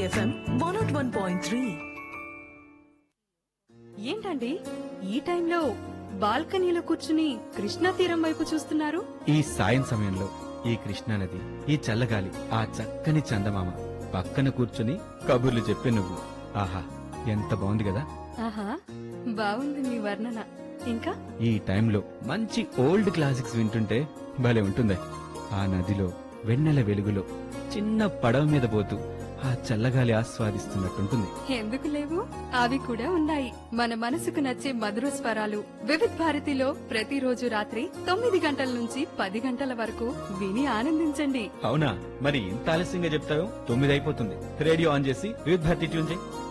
FM 101.3. ఏంటండి ఈ టైంలో బాల్కనీలో కూర్చుని కృష్ణా తీరం వైపు చూస్తున్నారు? ఈ సాయం సమయంలో ఈ కృష్ణానది, ఈ చల్లగాలి, ఆ చక్కని చందమామ పక్కన కూర్చుని కబుర్లు చెప్పే నువ్వు, ఆహా ఎంత బాగుంది కదా. ఆహా, బాగుంది మీ వర్ణన. ఇంకా ఈ టైంలో మంచి ఓల్డ్ క్లాసిక్స్ వింటుంటే భలే ఉంటుందే. ఆ నదిలో వెన్నెల వెలుగులో చిన్న పడవ మీద పోతూ ఆ చల్లగాలి ఆస్వాదిస్తున్నట్టుంటుంది. ఎందుకు లేవు, అవి కూడా ఉన్నాయి. మన మనసుకు నచ్చే మధుర స్వరాలు వివిధ్ భారతిలో ప్రతిరోజు రాత్రి 9 గంటల నుంచి 10 గంటల వరకు విని ఆనందించండి. అవునా, మరి ఇంత ఆలస్యంగా చెప్తావు? 9 అయిపోతుంది. రేడియో ఆన్ చేసి వివిధ భారతి ట్యూన్ చేయి.